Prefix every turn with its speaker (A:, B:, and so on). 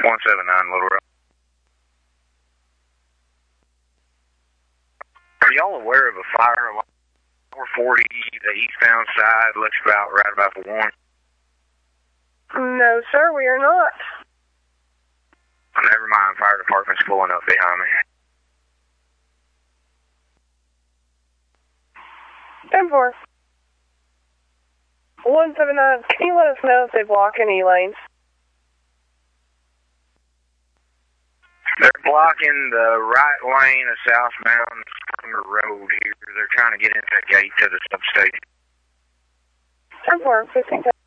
A: 179 Little Rock. Are y'all aware of a fire along 440, the eastbound side? Looks about right about the one.
B: No, sir, we are not.
A: Never mind, fire department's pulling up behind me.
B: 10-4. 179, can you let us know if they block any lanes?
A: They're blocking the right lane of southbound Springer Road here. They're trying to get into the gate to the substation.
B: 10-4, 15.